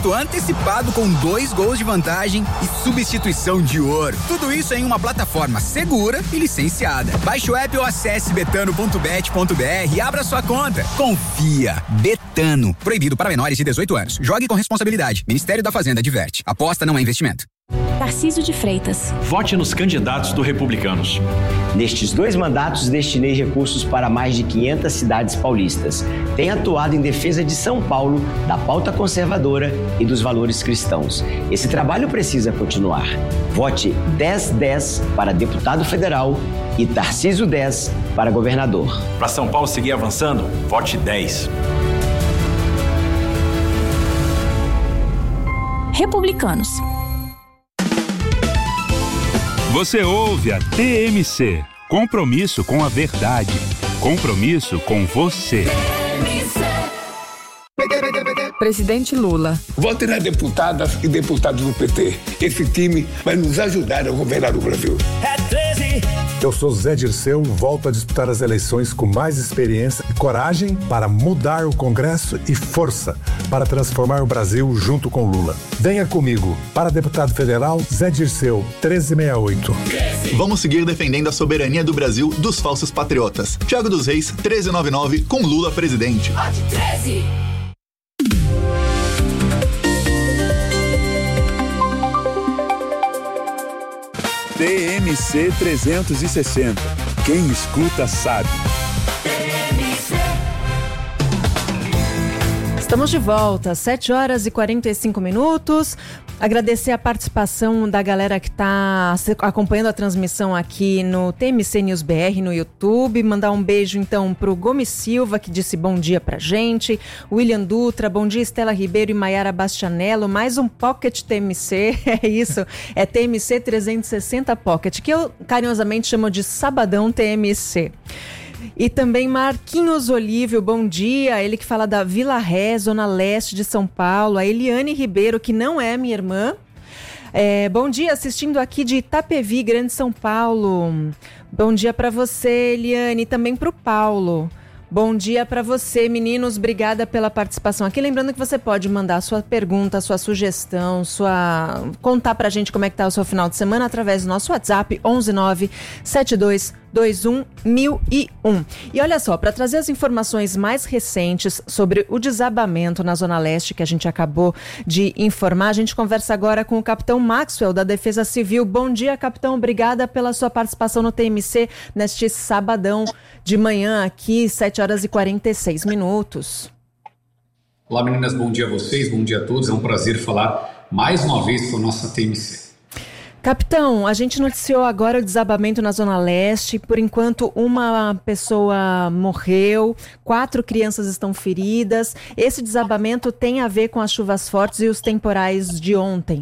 crédito antecipado com 2 gols de vantagem e substituição de ouro. Tudo isso em uma plataforma segura e licenciada. Baixe o app ou acesse betano.bet.br e abra sua conta. Confia. Betano. Proibido para menores de 18 anos. Jogue com responsabilidade. Ministério da Fazenda adverte. Aposta não é investimento. Tarcísio de Freitas. Vote nos candidatos do Republicanos. Nestes 2 mandatos, destinei recursos para mais de 500 cidades paulistas. Tenho atuado em defesa de São Paulo, da pauta conservadora e dos valores cristãos. Esse trabalho precisa continuar. Vote 1010 para deputado federal e Tarcísio 10 para governador. Para São Paulo seguir avançando, vote 10. Republicanos. Você ouve a TMC. Compromisso com a verdade. Compromisso com você. Presidente Lula. Vote nas deputadas e deputados do PT. Esse time vai nos ajudar a governar o Brasil. É 13. Eu sou Zé Dirceu, volto a disputar as eleições com mais experiência e coragem para mudar o Congresso e força para transformar o Brasil junto com Lula. Venha comigo. Para deputado federal, Zé Dirceu, 1368. Vamos seguir defendendo a soberania do Brasil dos falsos patriotas. Thiago dos Reis, 1399, com Lula presidente. Vote 13. TMC 360. Quem escuta sabe. Estamos de volta, 7h45. Agradecer a participação da galera que está acompanhando a transmissão aqui no TMC News BR no YouTube. Mandar um beijo então pro Gomes Silva, que disse bom dia pra gente. William Dutra, bom dia Estela Ribeiro e Maiara Bastianello. Mais um Pocket TMC, é isso, é TMC 360 Pocket, que eu carinhosamente chamo de Sabadão TMC. E também Marquinhos Olívio, bom dia, ele que fala da Vila Ré, zona leste de São Paulo. A Eliane Ribeiro, que não é minha irmã. Bom dia, assistindo aqui de Itapevi, Grande São Paulo. Bom dia para você, Eliane, e também para o Paulo. Bom dia para você, meninos, obrigada pela participação aqui. Lembrando que você pode mandar sua pergunta, sua sugestão, contar pra gente como é que tá o seu final de semana através do nosso WhatsApp 11972211001. E olha só, para trazer as informações mais recentes sobre o desabamento na Zona Leste que a gente acabou de informar, a gente conversa agora com o capitão Maxwell da Defesa Civil. Bom dia, capitão, obrigada pela sua participação no TMC neste sabadão de manhã aqui, 7h46. Olá, meninas, bom dia a vocês, bom dia a todos. É um prazer falar mais uma vez com a nossa TMC. Capitão, a gente noticiou agora o desabamento na Zona Leste. Por enquanto, uma pessoa morreu, 4 crianças estão feridas. Esse desabamento tem a ver com as chuvas fortes e os temporais de ontem?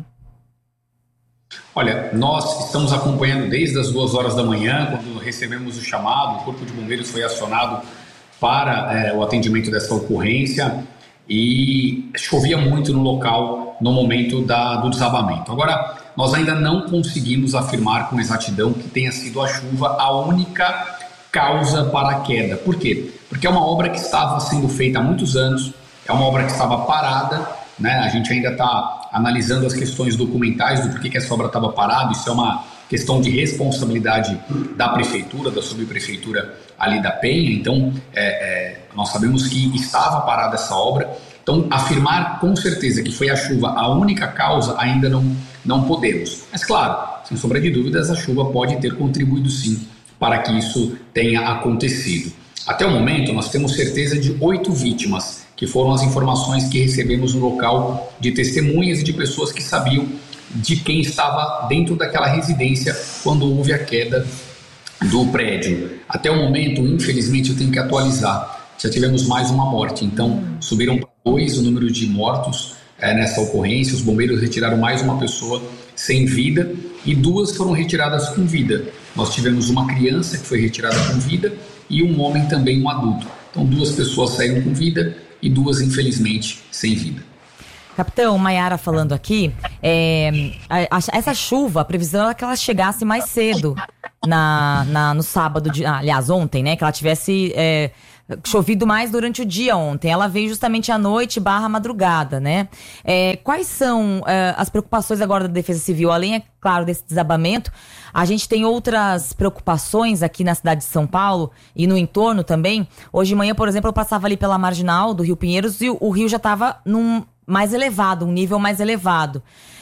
Olha, nós estamos acompanhando desde as 2 horas da manhã, quando recebemos o chamado, o Corpo de Bombeiros foi acionado para o atendimento dessa ocorrência e chovia muito no local no momento do desabamento. Agora, nós ainda não conseguimos afirmar com exatidão que tenha sido a chuva a única causa para a queda. Por quê? Porque é uma obra que estava sendo feita há muitos anos, é uma obra que estava parada, né? A gente ainda está analisando as questões documentais do porquê que essa obra estava parada. Isso é uma questão de responsabilidade da prefeitura, da subprefeitura ali da Penha. Então, nós sabemos que estava parada essa obra. Então, afirmar com certeza que foi a chuva a única causa ainda não podemos. Mas, claro, sem sombra de dúvidas, a chuva pode ter contribuído sim para que isso tenha acontecido. Até o momento, nós temos certeza de 8 vítimas, que foram as informações que recebemos no local de testemunhas e de pessoas que sabiam de quem estava dentro daquela residência quando houve a queda do prédio. Até o momento, infelizmente, eu tenho que atualizar. Já tivemos mais uma morte, então subiram para 2 o número de mortos nessa ocorrência. Os bombeiros retiraram mais uma pessoa sem vida e 2 foram retiradas com vida. Nós tivemos uma criança que foi retirada com vida e um homem também, um adulto. Então 2 pessoas saíram com vida e 2, infelizmente, sem vida. Capitão, Maiara falando aqui, essa chuva, a previsão era que ela chegasse mais cedo no sábado, aliás, ontem, né? Que ela tivesse chovido mais durante o dia ontem. Ela veio justamente à noite / madrugada, né? Quais são as preocupações agora da Defesa Civil? Além, é claro, desse desabamento, a gente tem outras preocupações aqui na cidade de São Paulo e no entorno também. Hoje de manhã, por exemplo, eu passava ali pela marginal do Rio Pinheiros e o rio já estava um nível mais elevado.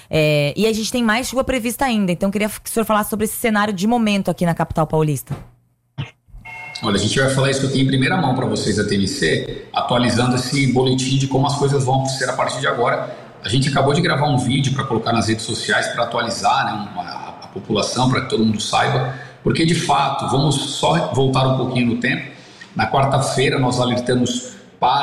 E a gente tem mais chuva prevista ainda. Então eu queria que o senhor falasse sobre esse cenário de momento aqui na capital paulista. Olha, a gente vai falar isso aqui em primeira mão para vocês da TMC, atualizando esse boletim de como as coisas vão ser a partir de agora. A gente acabou de gravar um vídeo para colocar nas redes sociais para atualizar, né, a população, para que todo mundo saiba, porque de fato, vamos só voltar um pouquinho no tempo. Na quarta-feira nós alertamos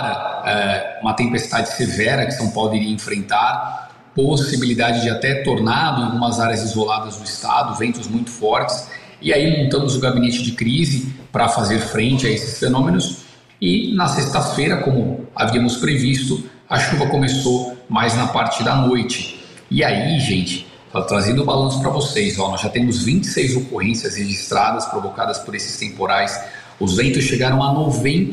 para uma tempestade severa que São Paulo iria enfrentar, possibilidade de até tornado em algumas áreas isoladas do estado, ventos muito fortes, e aí montamos o gabinete de crise para fazer frente a esses fenômenos, e na sexta-feira, como havíamos previsto, a chuva começou mais na parte da noite. E aí, gente, trazendo o balanço para vocês, nós já temos 26 ocorrências registradas provocadas por esses temporais. Os ventos chegaram a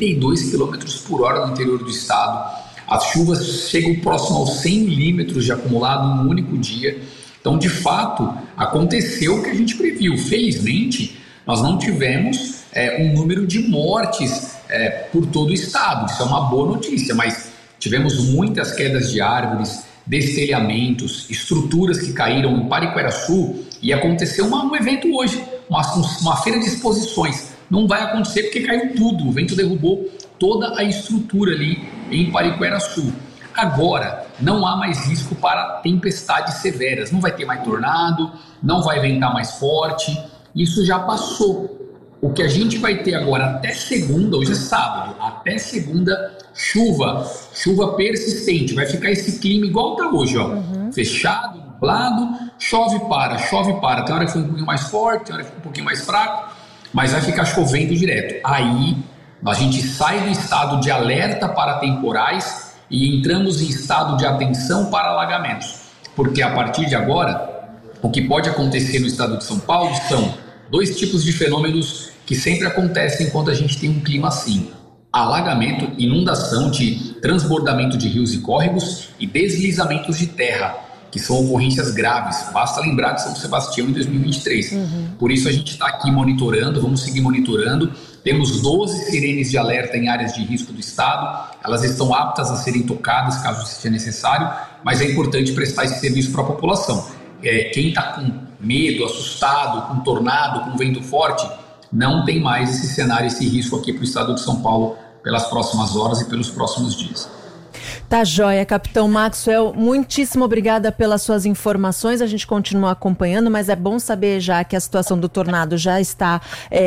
92 km por hora no interior do estado. As chuvas chegam próximo aos 100 milímetros de acumulado em um único dia. Então, de fato, aconteceu o que a gente previu. Felizmente, nós não tivemos um número de mortes por todo o estado. Isso é uma boa notícia, mas tivemos muitas quedas de árvores, destelhamentos, estruturas que caíram em Pariqueraçu, e aconteceu um evento hoje, uma feira de exposições. Não vai acontecer porque caiu tudo, o vento derrubou toda a estrutura ali em Pariqueraçu. Agora, não há mais risco para tempestades severas, não vai ter mais tornado, não vai ventar mais forte, isso já passou. O que a gente vai ter agora até segunda, hoje é sábado, até segunda, chuva persistente, vai ficar esse clima igual está hoje, fechado, nublado, chove para, tem hora que foi um pouquinho mais forte, tem hora que foi um pouquinho mais fraco, mas vai ficar chovendo direto. Aí a gente sai do estado de alerta para temporais e entramos em estado de atenção para alagamentos, porque a partir de agora, o que pode acontecer no estado de São Paulo são 2 tipos de fenômenos que sempre acontecem quando a gente tem um clima assim: alagamento, inundação de transbordamento de rios e córregos, e deslizamentos de terra, que são ocorrências graves. Basta lembrar de São Sebastião em 2023. Por isso a gente está aqui monitorando, vamos seguir monitorando. Temos 12 sirenes de alerta em áreas de risco do estado. Elas estão aptas a serem tocadas caso seja necessário, mas é importante prestar esse serviço para a população. Quem está com medo, assustado, com tornado, com vento forte, não tem mais esse cenário, esse risco aqui para o estado de São Paulo pelas próximas horas e pelos próximos dias. Tá joia, Capitão Maxwell, muitíssimo obrigada pelas suas informações, a gente continua acompanhando, mas é bom saber já que a situação do tornado já está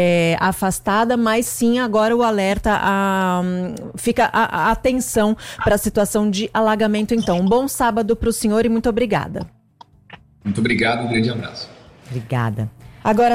afastada, mas sim, agora o alerta, fica a atenção para a situação de alagamento. Então, um bom sábado para o senhor e muito obrigada. Muito obrigado, um grande abraço. Obrigada. Agora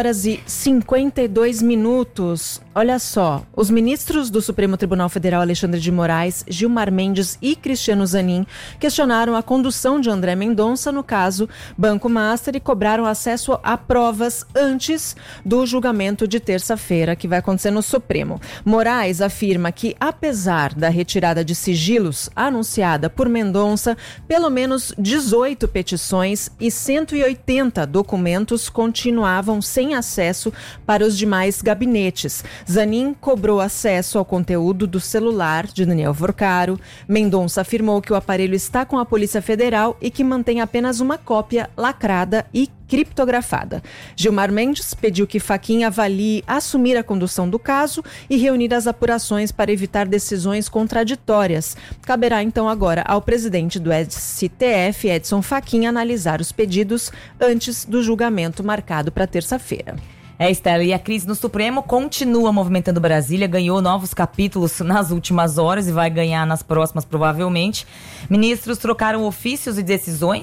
7h52. Olha só, os ministros do Supremo Tribunal Federal Alexandre de Moraes, Gilmar Mendes e Cristiano Zanin questionaram a condução de André Mendonça no caso Banco Master e cobraram acesso a provas antes do julgamento de terça-feira, que vai acontecer no Supremo. Moraes afirma que, apesar da retirada de sigilos anunciada por Mendonça, pelo menos 18 petições e 180 documentos continuavam sem acesso para os demais gabinetes. Zanin cobrou acesso ao conteúdo do celular de Daniel Vorcaro. Mendonça afirmou que o aparelho está com a Polícia Federal e que mantém apenas uma cópia lacrada e criptografada. Gilmar Mendes pediu que Fachin avalie assumir a condução do caso e reunir as apurações para evitar decisões contraditórias. Caberá então agora ao presidente do STF, Edson Fachin, analisar os pedidos antes do julgamento marcado para terça-feira. Estela, e a crise no Supremo continua movimentando Brasília, ganhou novos capítulos nas últimas horas e vai ganhar nas próximas provavelmente. Ministros trocaram ofícios e decisões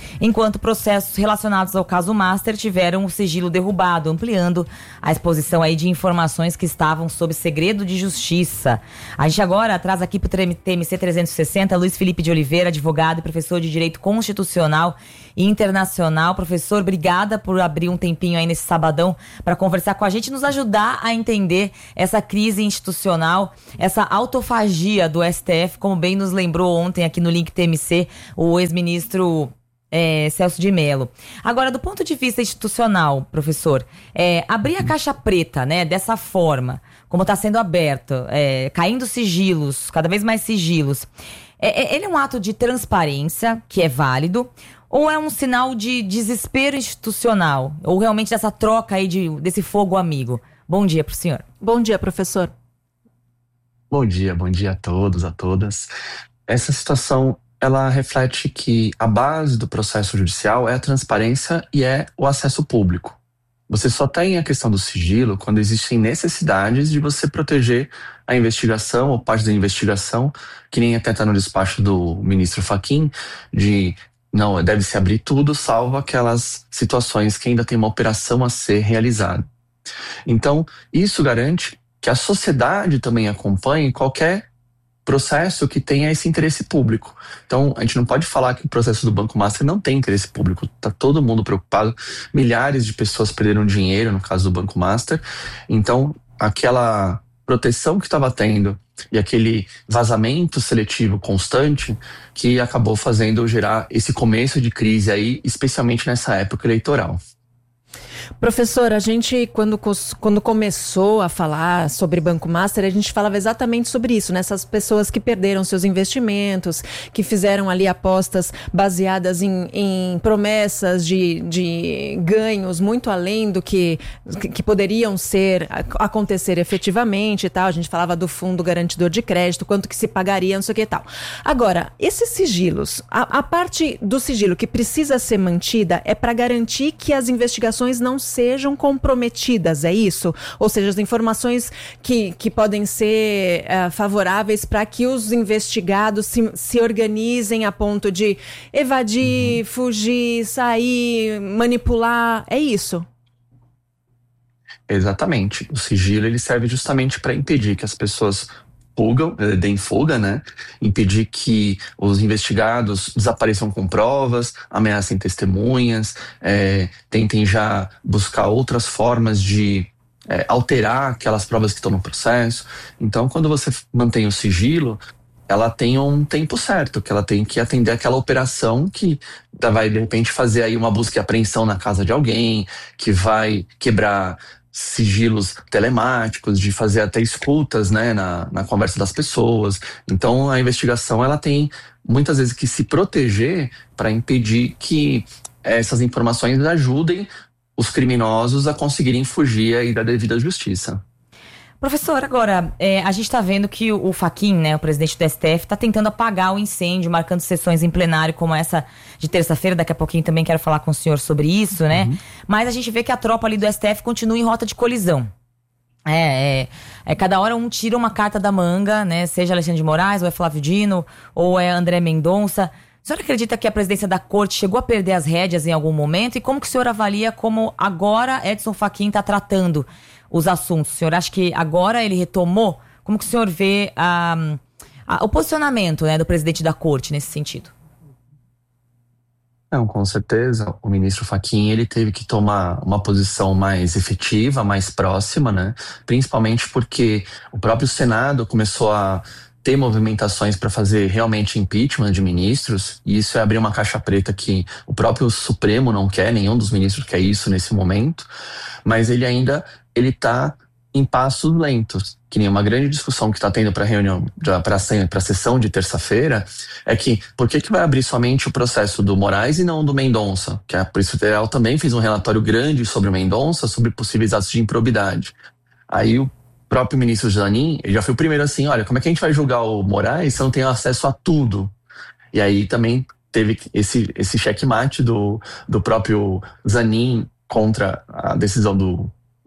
enquanto processos relacionados ao caso Master tiveram o sigilo derrubado, ampliando a exposição aí de informações que estavam sob segredo de justiça. A gente agora traz aqui para o TMC 360 Luiz Felipe de Oliveira, advogado e professor de Direito Constitucional e Internacional. Professor, obrigada por abrir um tempinho aí nesse sabadão para conversar com a gente e nos ajudar a entender essa crise institucional, essa autofagia do STF, como bem nos lembrou ontem aqui no Link TMC o ex-ministro Celso de Mello. Agora, do ponto de vista institucional, professor, abrir a caixa preta, né, dessa forma, como está sendo aberto, caindo sigilos, cada vez mais sigilos, ele é um ato de transparência que é válido, ou é um sinal de desespero institucional, ou realmente dessa troca aí desse fogo amigo? Bom dia pro senhor. Bom dia, professor. Bom dia a todos, a todas. Essa situação, ela reflete que a base do processo judicial é a transparência e é o acesso público. Você só tem a questão do sigilo quando existem necessidades de você proteger a investigação ou parte da investigação, que nem até está no despacho do ministro Fachin, de não, deve-se abrir tudo, salvo aquelas situações que ainda tem uma operação a ser realizada. Então, isso garante que a sociedade também acompanhe qualquer processo que tenha esse interesse público. Então, a gente não pode falar que o processo do Banco Master não tem interesse público. Está todo mundo preocupado. Milhares de pessoas perderam dinheiro no caso do Banco Master. Então, aquela proteção que estava tendo e aquele vazamento seletivo constante que acabou fazendo gerar esse começo de crise aí, especialmente nessa época eleitoral. Professor, a gente, quando começou a falar sobre Banco Master, a gente falava exatamente sobre isso, né? Essas pessoas que perderam seus investimentos, que fizeram ali apostas baseadas em promessas de ganhos muito além do que poderiam acontecer efetivamente e tal. A gente falava do fundo garantidor de crédito, quanto que se pagaria, não sei o que e tal. Agora, esses sigilos, a parte do sigilo que precisa ser mantida é para garantir que as investigações não sejam comprometidas, é isso? Ou seja, as informações que podem ser favoráveis para que os investigados se organizem a ponto de evadir, fugir, sair, manipular, é isso? Exatamente. O sigilo ele serve justamente para impedir que as pessoas deem fuga, né? Impedir que os investigados desapareçam com provas, ameacem testemunhas, tentem já buscar outras formas de alterar aquelas provas que estão no processo. Então, quando você mantém o sigilo, ela tem um tempo certo, que ela tem que atender aquela operação que vai, de repente, fazer aí uma busca e apreensão na casa de alguém, que vai quebrar sigilos telemáticos, de fazer até escutas, né, na conversa das pessoas. Então a investigação ela tem muitas vezes que se proteger para impedir que essas informações ajudem os criminosos a conseguirem fugir aí da devida justiça. Professor, agora, a gente está vendo que o Fachin, né, o presidente do STF, está tentando apagar o incêndio, marcando sessões em plenário como essa de terça-feira. Daqui a pouquinho também quero falar com o senhor sobre isso, né? Mas a gente vê que a tropa ali do STF continua em rota de colisão. Cada hora um tira uma carta da manga, né? Seja Alexandre de Moraes, ou é Flávio Dino, ou é André Mendonça. O senhor acredita que a presidência da corte chegou a perder as rédeas em algum momento? E como que o senhor avalia como agora Edson Fachin está tratando os assuntos? O senhor acha que agora ele retomou? Como que o senhor vê o posicionamento, né, do presidente da corte nesse sentido? Não, com certeza. O ministro Fachin, ele teve que tomar uma posição mais efetiva, mais próxima, né? Principalmente porque o próprio Senado começou a ter movimentações para fazer realmente impeachment de ministros, e isso é abrir uma caixa preta que o próprio Supremo não quer, nenhum dos ministros quer isso nesse momento, mas ele está em passos lentos. Que nem uma grande discussão que está tendo para a reunião, para a sessão de terça-feira, é que por que vai abrir somente o processo do Moraes e não do Mendonça? Que a Polícia Federal também fez um relatório grande sobre o Mendonça, sobre possíveis atos de improbidade. Aí o próprio ministro Zanin, ele já foi o primeiro assim, olha, como é que a gente vai julgar o Moraes se não tem acesso a tudo? E aí também teve esse checkmate do próprio Zanin contra a decisão do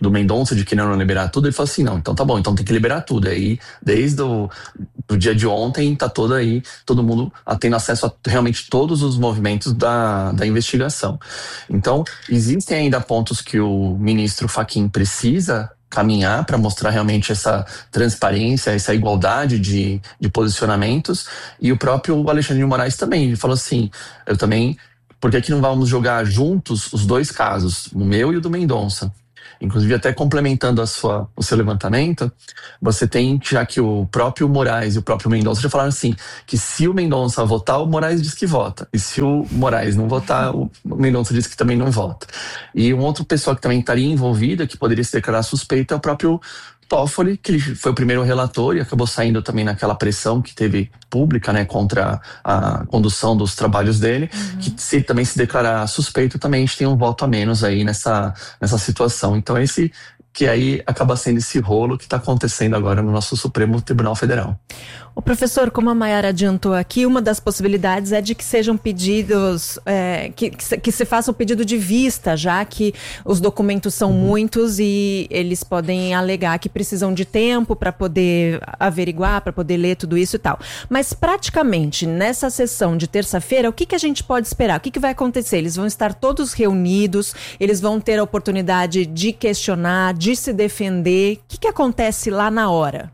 do Mendonça de querer não liberar tudo, ele falou assim, não, então tá bom, então tem que liberar tudo. Aí, desde o dia de ontem, tá todo mundo tendo acesso a realmente todos os movimentos da investigação. Então, existem ainda pontos que o ministro Fachin precisa caminhar para mostrar realmente essa transparência, essa igualdade de posicionamentos, e o próprio Alexandre de Moraes também, ele falou assim, por que não vamos jogar juntos os dois casos, o meu e o do Mendonça? Inclusive, até complementando o seu levantamento, você tem, já que o próprio Moraes e o próprio Mendonça já falaram assim, que se o Mendonça votar, o Moraes diz que vota. E se o Moraes não votar, o Mendonça diz que também não vota. E um outro pessoal que também estaria envolvido, que poderia se declarar suspeito, é o próprio Toffoli, que ele foi o primeiro relator e acabou saindo também naquela pressão que teve pública, né, contra a condução dos trabalhos dele, que se também se declarar suspeito, também a gente tem um voto a menos aí nessa situação. Então esse que aí acaba sendo esse rolo que está acontecendo agora no nosso Supremo Tribunal Federal. O professor, como a Mayara adiantou aqui, uma das possibilidades é de que sejam pedidos, que se faça o pedido de vista, já que os documentos são muitos e eles podem alegar que precisam de tempo para poder averiguar, para poder ler tudo isso e tal. Mas praticamente nessa sessão de terça-feira, o que a gente pode esperar? O que vai acontecer? Eles vão estar todos reunidos, eles vão ter a oportunidade de questionar, de se defender. O que acontece lá na hora?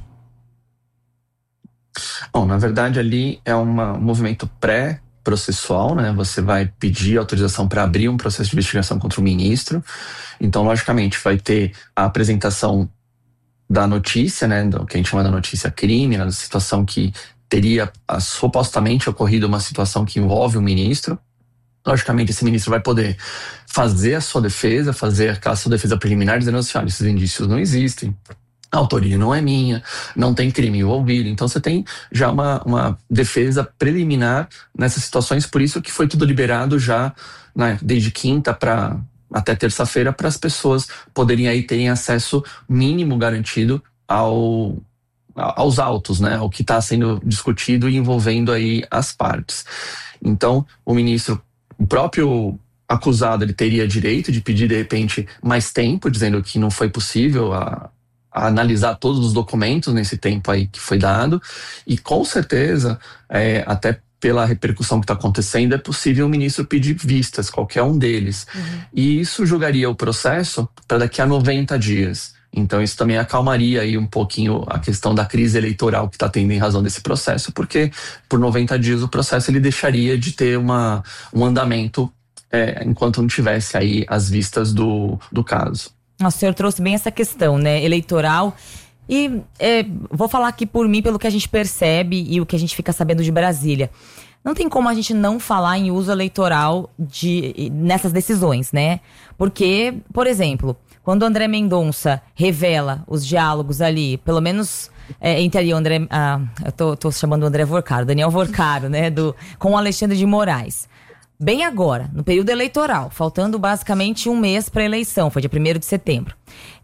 Bom, na verdade ali é um movimento pré-processual, né? Você vai pedir autorização para abrir um processo de investigação contra o ministro. Então, logicamente, vai ter a apresentação da notícia, né? Do que a gente chama da notícia crime, da situação que teria supostamente ocorrido uma situação que envolve o ministro. Logicamente, esse ministro vai poder fazer a sua defesa, fazer a sua defesa preliminar, dizendo assim, olha, esses indícios não existem, a autoria não é minha, não tem crime envolvido. Então você tem já uma defesa preliminar nessas situações, por isso que foi tudo liberado já, né, desde quinta até terça-feira, para as pessoas poderem aí terem acesso mínimo garantido aos autos, né, o que está sendo discutido e envolvendo aí as partes. Então o próprio acusado, ele teria direito de pedir de repente mais tempo, dizendo que não foi possível a analisar todos os documentos nesse tempo aí que foi dado, e com certeza, até pela repercussão que está acontecendo, é possível o ministro pedir vistas, qualquer um deles. E isso julgaria o processo para daqui a 90 dias. Então isso também acalmaria aí um pouquinho a questão da crise eleitoral que está tendo em razão desse processo, porque por 90 dias o processo ele deixaria de ter um andamento enquanto não tivesse aí as vistas do caso. O senhor trouxe bem essa questão, né, eleitoral, e vou falar aqui por mim, pelo que a gente percebe e o que a gente fica sabendo de Brasília. Não tem como a gente não falar em uso eleitoral nessas decisões, né? Porque, por exemplo, quando o André Mendonça revela os diálogos ali, pelo menos entre ali o André, eu tô chamando o André Vorcaro, Daniel Vorcaro, né, com o Alexandre de Moraes. Bem agora, no período eleitoral, faltando basicamente um mês para a eleição, foi dia 1º de setembro.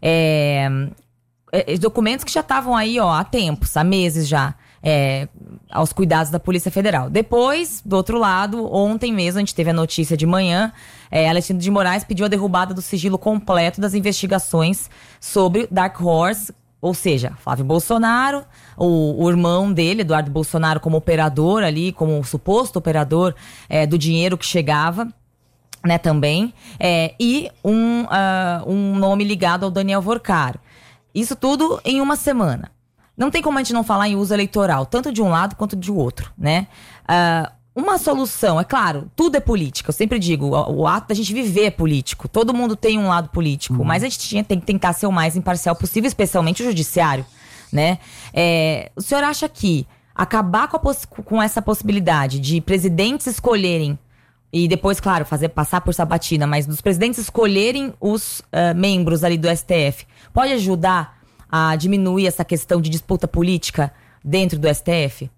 Documentos que já estavam aí há tempos, há meses já, aos cuidados da Polícia Federal. Depois, do outro lado, ontem mesmo, a gente teve a notícia de manhã, Alexandre de Moraes pediu a derrubada do sigilo completo das investigações sobre Dark Horse, ou seja, Flávio Bolsonaro, o irmão dele, Eduardo Bolsonaro, como operador ali, como suposto operador do dinheiro que chegava, né, também, e um nome ligado ao Daniel Vorcaro. Isso tudo em uma semana. Não tem como a gente não falar em uso eleitoral, tanto de um lado quanto de outro, né? Uma solução, é claro, tudo é política. Eu sempre digo, o ato da gente viver é político. Todo mundo tem um lado político, mas a gente tem que tentar ser o mais imparcial possível, especialmente o judiciário, né? O senhor acha que acabar com essa possibilidade de presidentes escolherem, e depois, claro, passar por sabatina, mas dos presidentes escolherem os membros ali do STF, pode ajudar a diminuir essa questão de disputa política dentro do STF?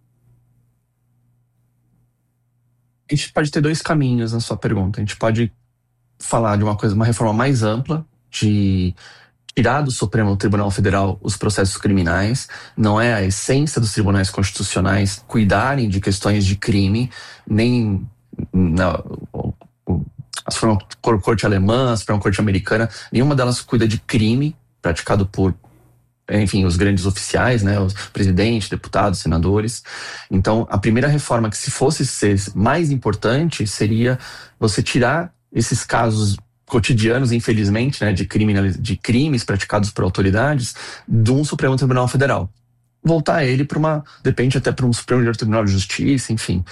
A gente pode ter dois caminhos na sua pergunta. A gente pode falar de uma reforma mais ampla, de tirar do Supremo Tribunal Federal os processos criminais. Não é a essência dos tribunais constitucionais cuidarem de questões de crime, nem a Suprema Corte alemã, a Suprema Corte americana, nenhuma delas cuida de crime praticado por, enfim, os grandes oficiais, né, os presidentes, deputados, senadores. Então, a primeira reforma que, se fosse ser mais importante, seria você tirar esses casos cotidianos, infelizmente, né, de crimes praticados por autoridades, de um Supremo Tribunal Federal. Voltar ele para depende até para um Supremo Tribunal de Justiça, enfim.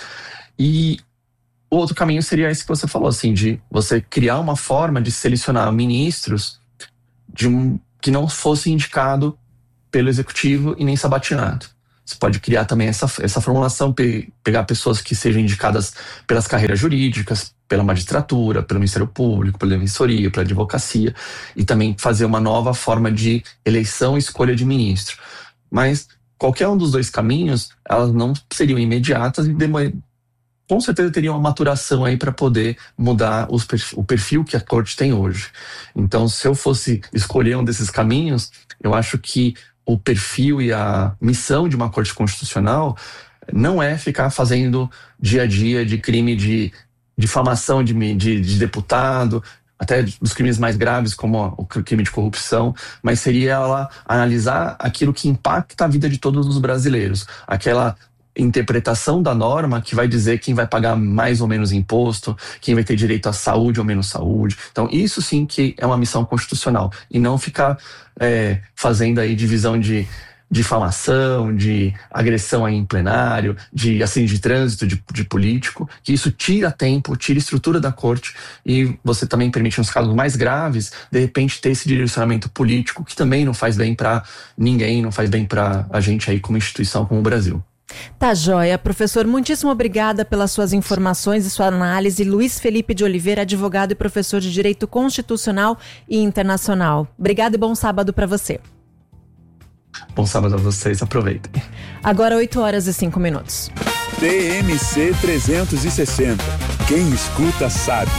E o outro caminho seria esse que você falou, assim, de você criar uma forma de selecionar ministros que não fosse indicado pelo executivo e nem sabatinado. Você pode criar também essa formulação, pegar pessoas que sejam indicadas pelas carreiras jurídicas, pela magistratura, pelo Ministério Público, pela defensoria, pela advocacia, e também fazer uma nova forma de eleição e escolha de ministro. Mas qualquer um dos dois caminhos, elas não seriam imediatas e com certeza teria uma maturação aí para poder mudar o perfil que a corte tem hoje. Então, se eu fosse escolher um desses caminhos, eu acho que o perfil e a missão de uma corte constitucional não é ficar fazendo dia a dia de crime de difamação de deputado, até dos crimes mais graves, como o crime de corrupção, mas seria ela analisar aquilo que impacta a vida de todos os brasileiros. Aquela interpretação da norma que vai dizer quem vai pagar mais ou menos imposto, quem vai ter direito à saúde ou menos saúde. Então, isso sim que é uma missão constitucional. E não ficar fazendo aí divisão de difamação, de agressão aí em plenário, de acidente de trânsito, de político, que isso tira tempo, tira estrutura da corte e você também permite, nos casos mais graves, de repente ter esse direcionamento político que também não faz bem para ninguém, não faz bem para a gente aí como instituição, como o Brasil. Tá joia. Professor, muitíssimo obrigada pelas suas informações e sua análise. Luiz Felipe de Oliveira, advogado e professor de Direito Constitucional e Internacional. Obrigado e bom sábado para você. Bom sábado a vocês, aproveitem. Agora 8h05. TMC 360. Quem escuta sabe.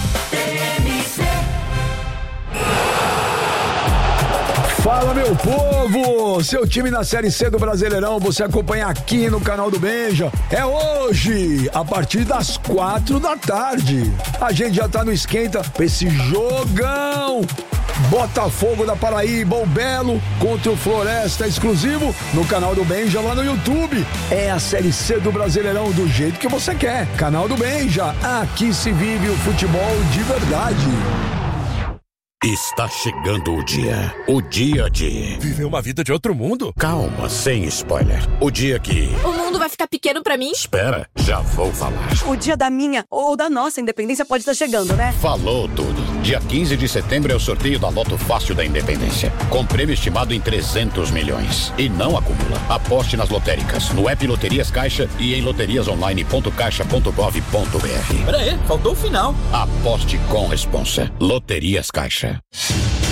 Fala, meu povo! Seu time na Série C do Brasileirão, você acompanha aqui no canal do Benja. É hoje, a partir das 4 da tarde. A gente já tá no esquenta pra esse jogão. Botafogo da Paraíba, o Belo contra o Floresta, exclusivo no canal do Benja lá no YouTube. É a Série C do Brasileirão do jeito que você quer. Canal do Benja, aqui se vive o futebol de verdade. Está chegando o dia de viver uma vida de outro mundo. Calma, sem spoiler. O dia que o mundo vai ficar pequeno pra mim? Espera, já vou falar. O dia da minha ou da nossa independência pode estar chegando, né? Falou tudo. Dia 15 de setembro é o sorteio da Loto Fácil da Independência, com prêmio estimado em 300 milhões. E não acumula. Aposte nas lotéricas, no app Loterias Caixa e em loteriasonline.caixa.gov.br. Pera aí, faltou o final. Aposte com responsa. Loterias Caixa.